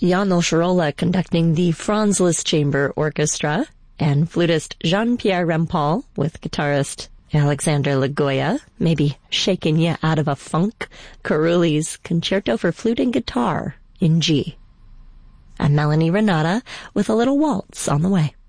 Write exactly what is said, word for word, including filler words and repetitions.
János Rolla conducting the Franz Liszt Chamber Orchestra, and flutist Jean-Pierre Rampal with guitarist Alexander Lagoya, maybe shaking you out of a funk, Carulli's Concerto for Flute and Guitar in G. And Melanie Renata with a little waltz on the way.